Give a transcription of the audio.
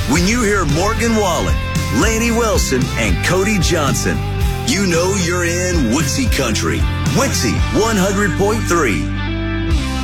When you hear Morgan Wallen, Laney Wilson, and Cody Johnson, you know you're in Woodsy Country. Woodsy 100.3.